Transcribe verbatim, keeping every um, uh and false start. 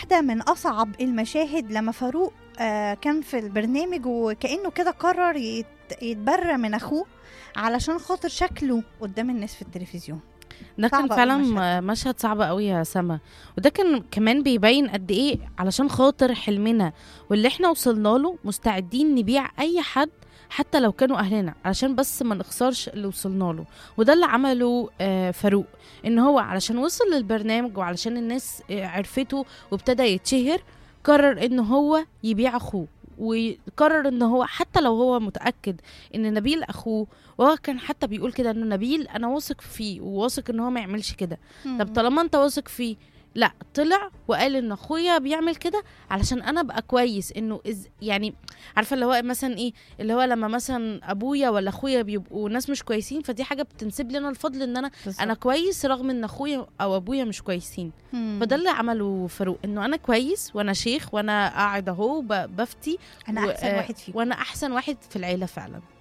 واحدة من أصعب المشاهد لما فاروق آه كان في البرنامج وكأنه كده قرر يت- يتبرى من أخوه علشان خاطر شكله قدام الناس في التلفزيون. ده كان صعب أوي فعلا المشهد مشهد, مشهد صعب قوي يا سما. وده كان كمان بيبين قد ايه علشان خاطر حلمنا واللي احنا وصلنا له مستعدين نبيع اي حد حتى لو كانوا اهلنا علشان بس ما نخسرش اللي وصلنا له. وده اللي عمله آه فاروق، ان هو علشان وصل للبرنامج وعلشان الناس آه عرفته وابتدى يتشهر، قرر ان هو يبيع اخوه. وقرر ان هو حتى لو هو متأكد ان نبيل اخوه، وهو كان حتى بيقول كده انه نبيل انا واثق فيه وواثق ان هو ما يعملش كده. طب مم. طالما انت واثق فيه، لا طلع وقال ان اخويا بيعمل كده علشان انا ابقى كويس. انه إز يعني عارفه اللي هو مثلا ايه، اللي هو لما مثلا ابويا ولا اخويا بيبقوا ناس مش كويسين، فدي حاجه بتنسب لي انا الفضل ان انا بالظبط. انا كويس رغم ان اخويا او ابويا مش كويسين. مم. فده اللي عمله فاروق، انه انا كويس وانا شيخ وانا قاعد اهو ب- بفتي أنا و- أحسن آه، واحد فيكم. وانا احسن واحد في العيله فعلا.